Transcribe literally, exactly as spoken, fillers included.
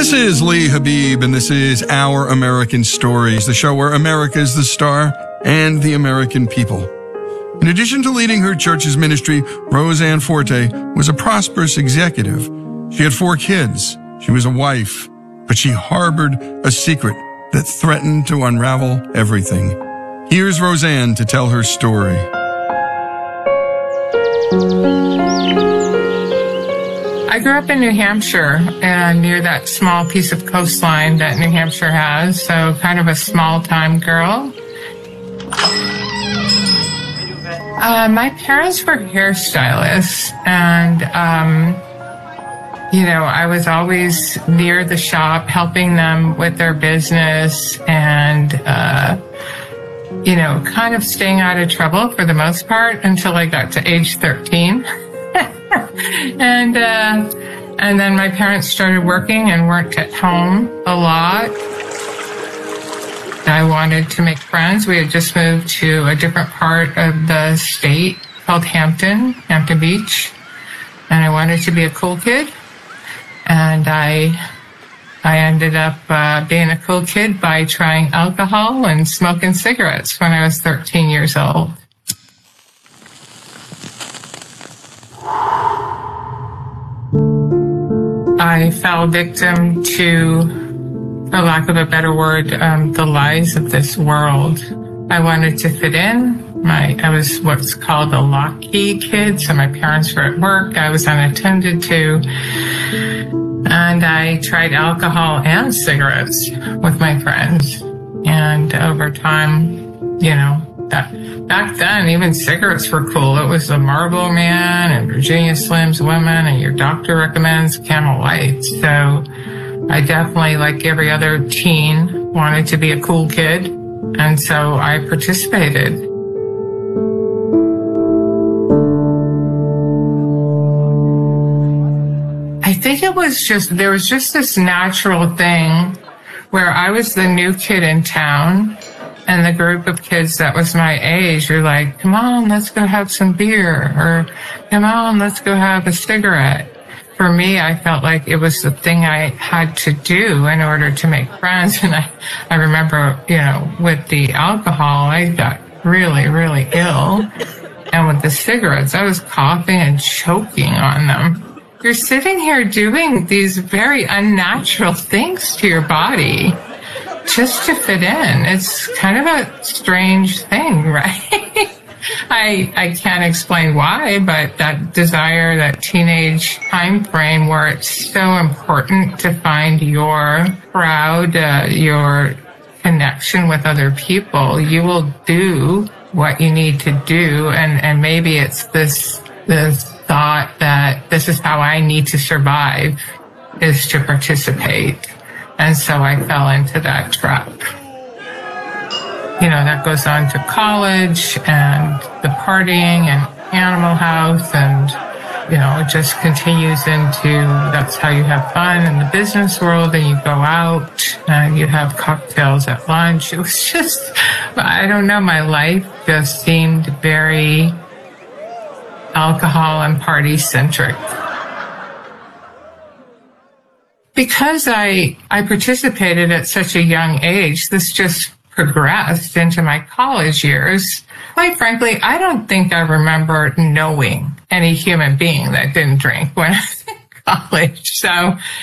This is Lee Habib, and this is Our American Stories, the show where America is the star and the American people. In addition to leading her church's ministry, Roseanne Forte was a prosperous executive. She had four kids. She was a wife, but she harbored a secret that threatened to unravel everything. Here's Roseanne to tell her story. I grew up in New Hampshire, and near that small piece of coastline that New Hampshire has, so kind of a small-time girl. Uh, my parents were hairstylists, and, um, you know, I was always near the shop helping them with their business and, uh, you know, kind of staying out of trouble for the most part until I got to age thirteen. and uh, and then my parents started working and weren't at home a lot. I wanted to make friends. We had just moved to a different part of the state called Hampton, Hampton Beach, and I wanted to be a cool kid. And I I ended up uh, being a cool kid by trying alcohol and smoking cigarettes when I was thirteen years old. I fell victim to, for lack of a better word, um, the lies of this world. I wanted to fit in. My, I was what's called a lock-key kid, so my parents were at work. I was unattended to. And I tried alcohol and cigarettes with my friends. And over time, you know, that, back then, even cigarettes were cool. It was the Marlboro Man and Virginia Slims Women, and your doctor recommends Camel Light. So I definitely, like every other teen, wanted to be a cool kid. And so I participated. I think it was just, there was just this natural thing where I was the new kid in town, and the group of kids that was my age were like, come on, let's go have some beer, or come on, let's go have a cigarette. For me, I felt like it was the thing I had to do in order to make friends. And I, I remember, you know, with the alcohol, I got really, really ill. And with the cigarettes, I was coughing and choking on them. You're sitting here doing these very unnatural things to your body just to fit in. It's kind of a strange thing, right? I I can't explain why, but that desire, that teenage time frame where it's so important to find your crowd, uh, your connection with other people, you will do what you need to do, and, and maybe it's this this thought that this is how I need to survive, is to participate. And so I fell into that trap. You know, that goes on to college and the partying and Animal House, and, you know, it just continues into, that's how you have fun in the business world, and you go out and you have cocktails at lunch. It was just, I don't know, my life just seemed very alcohol and party centric. Because I, I participated at such a young age, this just progressed into my college years. Quite frankly, I don't think I remember knowing any human being that didn't drink when I was in college. So